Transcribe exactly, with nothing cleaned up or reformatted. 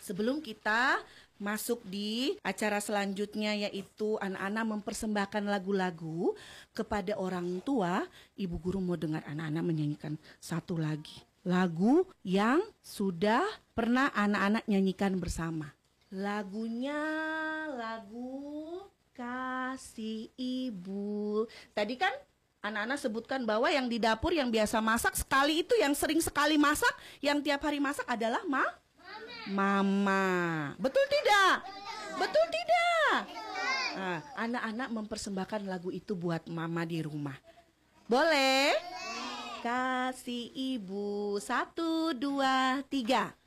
Sebelum kita masuk di acara selanjutnya, yaitu anak-anak mempersembahkan lagu-lagu kepada orang tua, Ibu Guru mau dengar anak-anak menyanyikan satu lagi lagu yang sudah pernah anak-anak nyanyikan bersama. Lagunya lagu Kasih Ibu. Tadi kan anak-anak sebutkan bahwa yang di dapur yang biasa masak sekali itu, yang sering sekali masak, yang tiap hari masak adalah ma? Mama. Mama. Betul tidak? Betul tidak? Nah, anak-anak mempersembahkan lagu itu buat mama di rumah. Boleh? Kasih Ibu. Satu, dua, tiga.